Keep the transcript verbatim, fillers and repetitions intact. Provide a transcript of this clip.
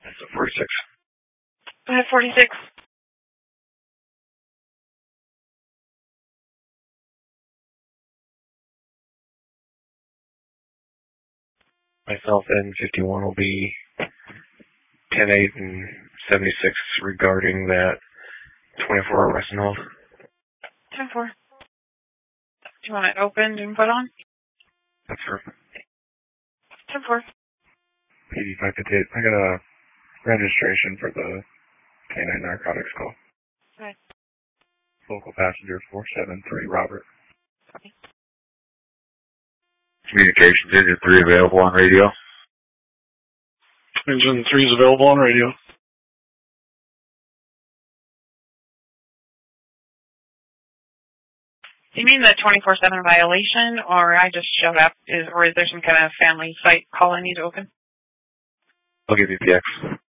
That's a forty-six. Go ahead, forty-six. Myself and fifty-one will be ten eight and seventy-six regarding that twenty-four arrest and hold. ten four. Do you want it opened and put on? That's her. ten four. P D five fifty-eight. I got a registration for the canine narcotics call. Okay. Local passenger four seven three, Robert. Okay. Communications engine three available on radio. Engine three is available on radio. Do you mean the twenty-four seven violation, or I just showed up, is, or is there some kind of family site call I need to open? I'll give you P X.